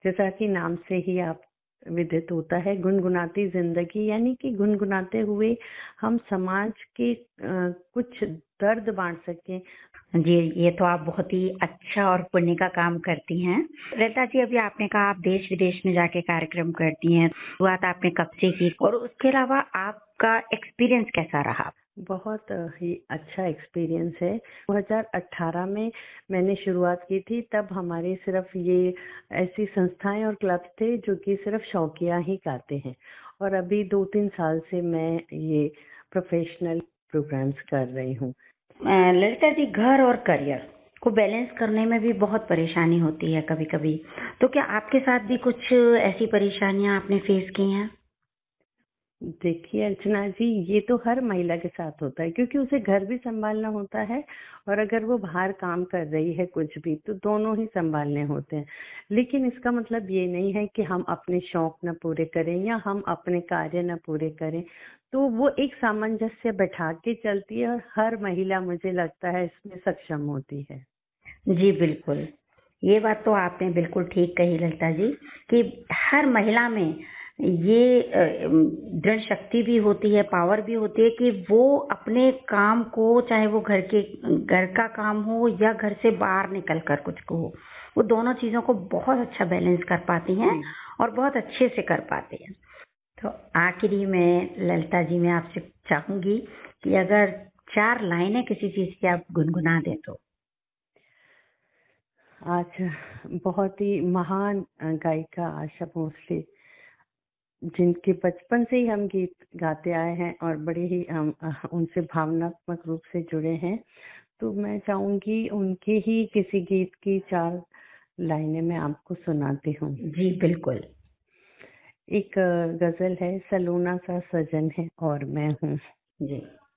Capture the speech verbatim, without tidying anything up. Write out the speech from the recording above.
जैसा कि नाम से ही आप विदित होता है, गुनगुनाती जिंदगी, यानी कि गुनगुनाते हुए हम समाज के अ, कुछ दर्द बांट सकें। जी, ये तो आप बहुत ही अच्छा और पुण्य का काम करती हैं। ललिता जी, अभी आपने कहा आप देश विदेश में जाके कार्यक्रम करती हैं, शुरुआत आपने कब से की और उसके अलावा आपका एक्सपीरियंस कैसा रहा? बहुत ही अच्छा एक्सपीरियंस है। दो हज़ार अठारह में मैंने शुरुआत की थी, तब हमारे सिर्फ ये ऐसी संस्थाएं और क्लब थे जो कि सिर्फ शौकिया ही गाते हैं, और अभी दो तीन साल से मैं ये प्रोफेशनल प्रोग्राम्स कर रही हूँ। अ, ललिता जी, घर और करियर को बैलेंस करने में भी बहुत परेशानी होती है कभी कभी, तो क्या आपके साथ भी कुछ ऐसी परेशानियां आपने फेस की हैं? देखिए अर्चना जी, ये तो हर महिला के साथ होता है, क्योंकि उसे घर भी संभालना होता है और अगर वो बाहर काम कर रही है कुछ भी, तो दोनों ही संभालने होते हैं। लेकिन इसका मतलब ये नहीं है कि हम अपने शौक न पूरे करें या हम अपने कार्य न पूरे करें। तो वो एक सामंजस्य बैठा के चलती है और हर महिला, मुझे लगता है, इसमें सक्षम होती है। जी बिल्कुल, ये बात तो आपने बिल्कुल ठीक कही ललिता जी कि हर महिला में ये अ, दृढ़ शक्ति भी होती है, पावर भी होती है कि वो अपने काम को, चाहे वो घर के घर का काम हो या घर से बाहर निकल कर कुछ को हो, वो दोनों चीजों को बहुत अच्छा बैलेंस कर पाती हैं जी। और बहुत अच्छे से कर पाती हैं। तो आखिरी में ललिता जी, मैं आपसे चाहूंगी कि अगर चार लाइनें किसी चीज की आप गुनगुना दें तो। आज बहुत ही महान गायिका आशा भोसले, जिनके बचपन से ही हम गीत गाते आए हैं और बड़े ही हम अ, उनसे भावनात्मक रूप से जुड़े हैं, तो मैं चाहूंगी उनके ही किसी गीत की चार लाइनें मैं आपको सुनाती हूँ। जी बिल्कुल। एक अ, गजल है, सलोना सा सजन है और मैं हूँ। जी।